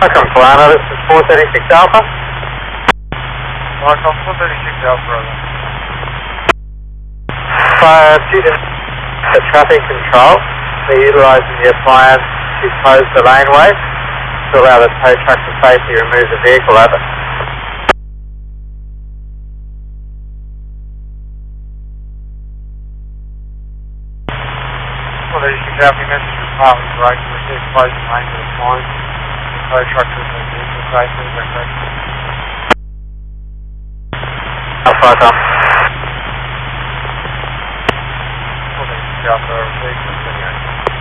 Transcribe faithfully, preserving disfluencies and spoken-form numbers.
Welcome, Solano. This is four thirty-six Alpha. Welcome, four thirty-six Alpha, brother. Fire students at traffic control. They're utilising the appliance to close the laneway to allow the tow truck to safely remove the vehicle over. four thirty-six Alpha, message to Department of Brakes to receive closing lane to the appliance. The tow truck to remove the vehicle safely, is that correct? Alpha, welcome. four thirty-six Alpha, received, continue.